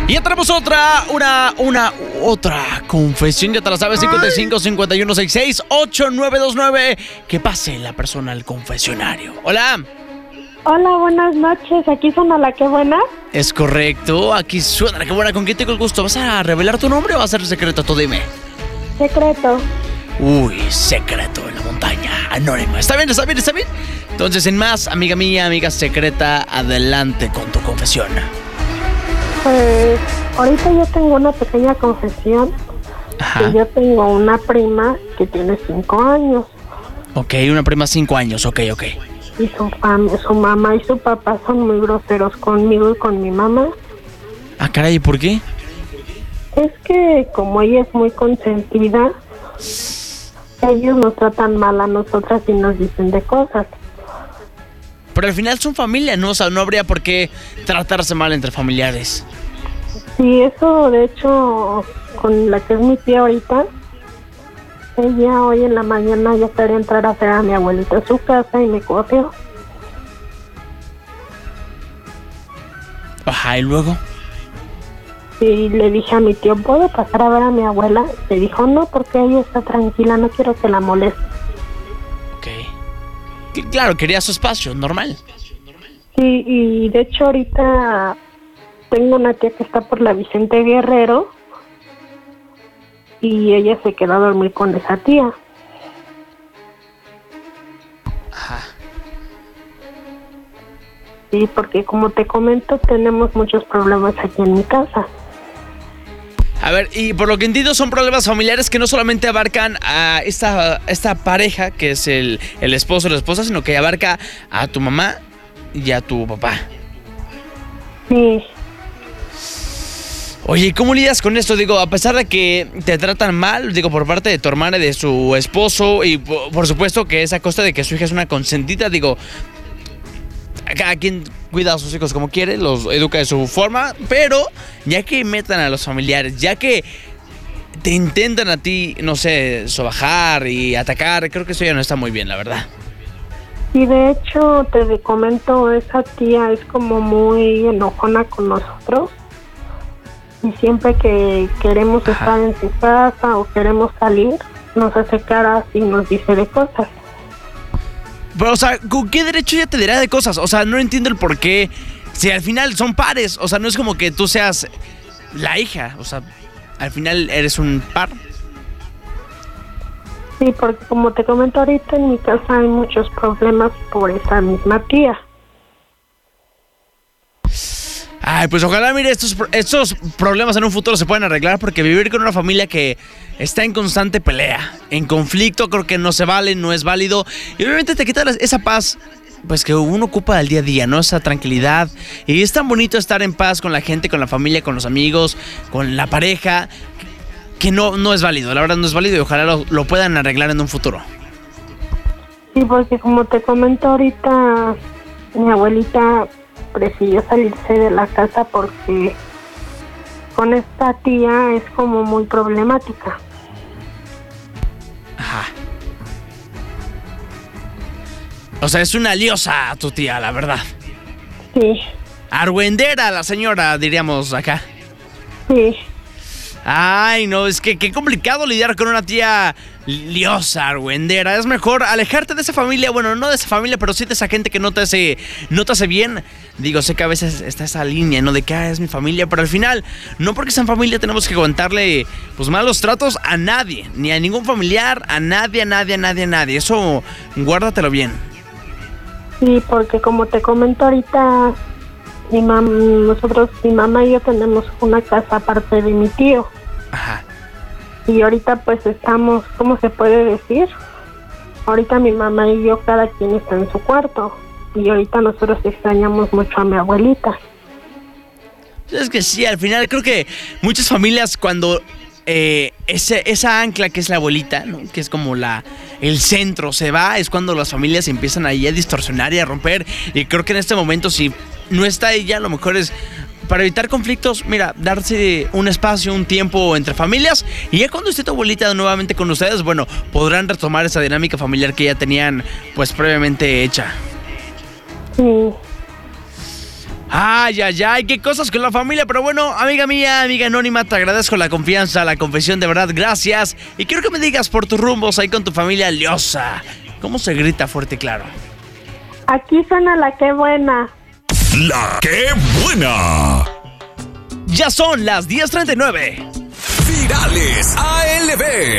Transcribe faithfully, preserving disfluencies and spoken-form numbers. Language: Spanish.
Y ya tenemos otra, una, una, otra confesión. Ya te la sabes, cincuenta y cinco, cincuenta y uno, sesenta y seis, ochenta y nueve veintinueve. Que pase la persona al confesionario. Hola. Hola, buenas noches. ¿Aquí suena La Que Buena? Es correcto, aquí suena La Que Buena. ¿Con quién tengo el gusto? ¿Vas a revelar tu nombre o va a ser secreto? Tú dime. Secreto. Uy, secreto en la montaña, anónimo. ¿Está bien, está bien, está bien? Entonces, sin más, amiga mía, amiga secreta, adelante con tu confesión. Pues, ahorita yo tengo una pequeña confesión. Ajá. Que yo tengo una prima que tiene cinco años. Ok, una prima cinco años, ok, ok. Y su, fam- su mamá y su papá son muy groseros conmigo y con mi mamá. Ah, caray, ¿por qué? Es que como ella es muy consentida, ellos nos tratan mal a nosotras y nos dicen de cosas. Pero al final son familia, ¿no? O sea, no habría por qué tratarse mal entre familiares. Sí, eso de hecho, con la que es mi tía ahorita, ella hoy en la mañana ya quería entrar a hacer a mi abuelita a su casa y me corrió. Ajá, ¿y luego? Y le dije a mi tío, ¿puedo pasar a ver a mi abuela? Le dijo, no, porque ella está tranquila, no quiero que la moleste. Ok. C- Claro, quería su espacio, normal. Sí, y de hecho ahorita tengo una tía que está por la Vicente Guerrero y ella se quedó a dormir con esa tía. Ajá. Sí, porque como te comento, tenemos muchos problemas aquí en mi casa. A ver, y por lo que entiendo son problemas familiares que no solamente abarcan a esta, esta pareja, que es el, el esposo o la esposa, sino que abarca a tu mamá y a tu papá. Sí, Oye, ¿y cómo lidias con esto? Digo, a pesar de que te tratan mal, digo, por parte de tu hermana y de su esposo, y por, por supuesto que es a costa de que su hija es una consentida, digo, cada quien cuida a sus hijos como quiere, los educa de su forma, pero ya que metan a los familiares, ya que te intentan a ti, no sé, sobajar y atacar, creo que eso ya no está muy bien, la verdad. y de hecho te comento, esa tía es como muy enojona con nosotros. Y siempre que queremos Ajá. estar en su casa o queremos salir, nos hace caras y nos dice de cosas. Pero, o sea, ¿con qué derecho ella te dirá de cosas? O sea, no entiendo el por qué. Si al final son pares, o sea, no es como que tú seas la hija, o sea, al final eres un par. Sí, porque como te comento ahorita, en mi casa hay muchos problemas por esa misma tía. Ay, pues ojalá, mire, estos, estos problemas en un futuro se puedan arreglar, porque vivir con una familia que está en constante pelea, en conflicto, creo que no se vale, no es válido. Y obviamente te quita esa paz, pues que uno ocupa al día a día, ¿no? Esa tranquilidad. Y es tan bonito estar en paz con la gente, con la familia, con los amigos, con la pareja, que no, no es válido, la verdad no es válido, y ojalá lo, lo puedan arreglar en un futuro. Sí, porque como te comento ahorita, mi abuelita prefirió salirse de la casa porque con esta tía es como muy problemática. Ajá. O sea, es una liosa tu tía, la verdad. Sí, Argüendera la señora, diríamos acá. sí. Ay, no, es que qué complicado lidiar con una tía liosa, argüendera. Es mejor alejarte de esa familia, bueno, no de esa familia, pero sí de esa gente que no te hace, no te hace bien. Digo, sé que a veces está esa línea, ¿no? De que ah, es mi familia, pero al final, no porque sean familia tenemos que aguantarle, pues, malos tratos a nadie, ni a ningún familiar, a nadie, a nadie, a nadie, a nadie. Eso, guárdatelo bien. Sí, porque como te comento ahorita, mi mam nosotros, mi mamá y yo tenemos una casa aparte de mi tío. Ajá. Y ahorita pues estamos, ¿cómo se puede decir? Ahorita mi mamá y yo cada quien está en su cuarto. Y ahorita nosotros extrañamos mucho a mi abuelita. Es que sí, al final creo que muchas familias cuando eh, ese, esa ancla que es la abuelita, ¿no? Que es como la el centro se va, es cuando las familias empiezan ahí a distorsionar y a romper. Y creo que en este momento si no está ella, lo mejor es, para evitar conflictos, mira, darse un espacio, un tiempo entre familias. Y ya cuando esté tu abuelita nuevamente con ustedes, bueno, podrán retomar esa dinámica familiar que ya tenían pues previamente hecha. Sí. Ay, ay, ay, qué cosas con la familia. Pero bueno, amiga mía, amiga anónima, te agradezco la confianza, la confesión, de verdad, gracias. Y quiero que me digas por tus rumbos ahí con tu familia liosa. ¿Cómo se grita fuerte y claro? Aquí suena la que buena. La que buena. Ya son las diez treinta y nueve. Virales A L B.